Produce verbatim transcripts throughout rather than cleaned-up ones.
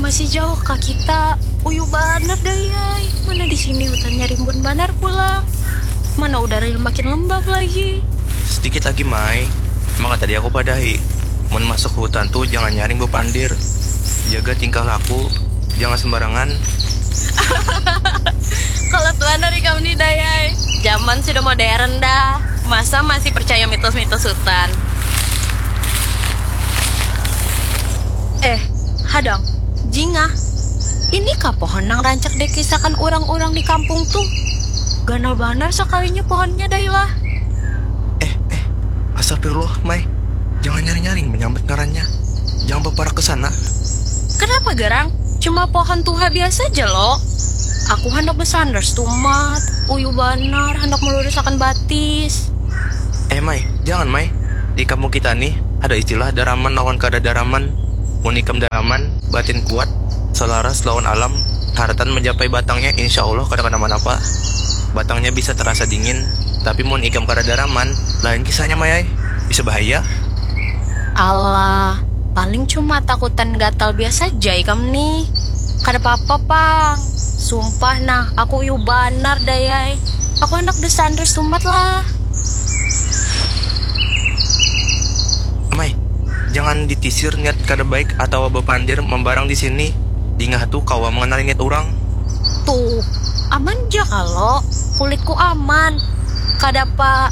masih jauh kak kita. Uyu banar dayai. Mana di sini hutannya rimbun banar pula. Mana udaranya makin lembab lagi. Sedikit lagi Mai. Maka tadi aku padahi. Mau masuk hutan tuh jangan nyaring bepandir. Jaga tingkah laku. Jangan sembarangan. Kalau tuan dari kamu nih dayai. Zaman sudah modern dah. Masa masih percaya mitos-mitos hutan? Eh, hadang, jingah. Ini kah pohon nang rancak dekisahkan orang-orang di kampung tuh? Ganal banar sekalinya pohonnya dailah. Eh, eh, astagfirullah, Mai. Jangan nyaring-nyaring menyambut ngarannya. Jangan berparak ke sana. Kenapa garang? Cuma pohon tuha biasa aja loh. Aku hendak bersandar stumat, uyu banar, hendak meluruskan batis. Eh, Mai, jangan, Mai. Di kampung kita nih, ada istilah daraman lawan kada daraman. Unikam daraman, batin kuat, selaras lawan alam, haratan mencapai batangnya insya Allah kada kenapa-napa. Batangnya bisa terasa dingin, tapi mun ikam kada daraman, lain kisahnya Mai, bisa bahaya. Allah, paling cuma takutan gatal biasa aja ikam nih. Kada apa-apa pang. Sumpah nah, aku uyu banar dayai. Aku hendak bersandar stumat lah. Mai, jangan ditisir niat kada baik atau bepandir membarang di sini. Dingah tuh kawa mengenal niat orang. Tuh, aman aja kalau kulitku aman. Kada pak.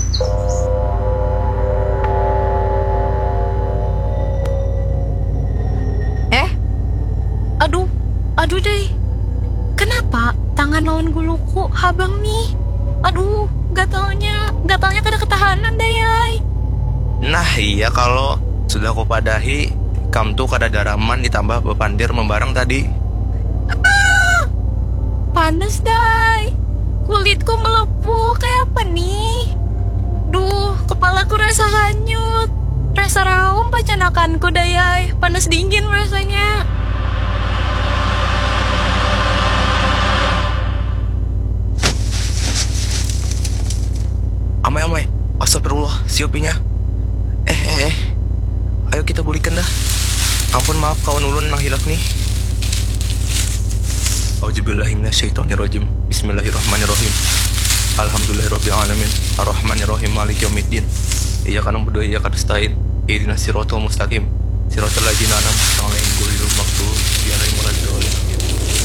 Eh, aduh, aduh deh. Kenapa tangan lawan guluku habang nih? Aduh, gatalnya, gatalnya kada ketahanan dayai. Nah iya kalau sudah aku padahi, kam tuh kada daraman ditambah bepandir membarang tadi. Ah, panas day. Kulitku melepuh kayak apa nih? Duh, kepalaku rasa hanyut. Rasa raum pacanakanku dayai. Panas dingin rasanya. Amai amai, astagfirullah, siupinya. Eh eh eh, ayo kita pulihkan dah. Ampun maaf kawan ulun nang hilaf nih. Auzubillahiminasyaitonirrajim. Bismillahirrahmanirrahim. Alhamdulillahirabbil alamin. Arrahmanirrahim. Maliki yaumiddin. Iyyaka na'budu wa iyyaka nasta'in. Ihdinas siratal mustaqim. Siratal ladzina an'amta 'alaihim ghairil maghdubi 'alaihim waladdallin.